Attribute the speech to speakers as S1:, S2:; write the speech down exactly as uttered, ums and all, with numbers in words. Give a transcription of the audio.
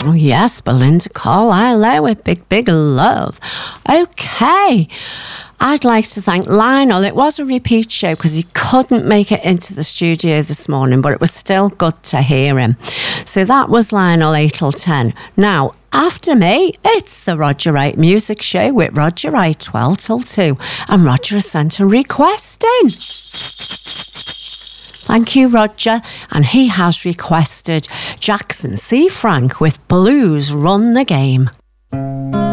S1: Oh, yes, Belinda Carlisle with Big, Big Love. Okay. I'd like to thank Lionel. It was a repeat show because he couldn't make it into the studio this morning, but it was still good to hear him. So that was Lionel eight till ten. Now, after me, it's the Roger Wright Music Show with Roger Wright twelve till two. And Roger has sent a request in. Thank you, Roger. And he has requested Jackson C. Frank with Blues Run the Game.